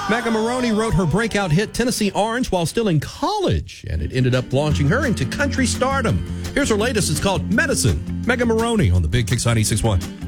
Meghan Maroney wrote her breakout hit Tennessee Orange while still in college, and it ended up launching her into country stardom. Here's her latest. It's called Medicine. Meghan Maroney on the Big Kix 96.1.